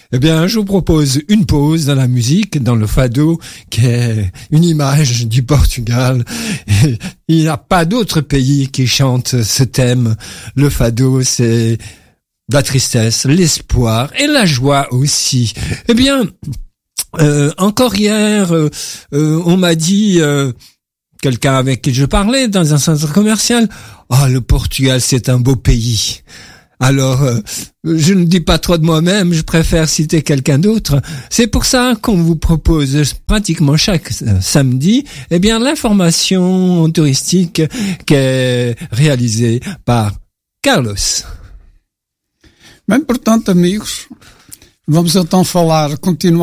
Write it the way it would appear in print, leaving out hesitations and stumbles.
Eh bien, je vous propose une pause dans la musique, dans le fado, qui est une image du Portugal. Et il n'y a pas d'autre pays qui chante ce thème. Le fado, c'est la tristesse, l'espoir et la joie aussi. Eh bien, encore hier, on m'a dit, quelqu'un avec qui je parlais dans un centre commercial, le Portugal, c'est un beau pays. Alors, je ne dis pas trop de moi-même, je préfère citer quelqu'un d'autre. C'est pour ça qu'on vous propose pratiquement chaque samedi, l'information touristique qui est réalisée par Carlos. Bem, portanto, amigos, vamos então continuar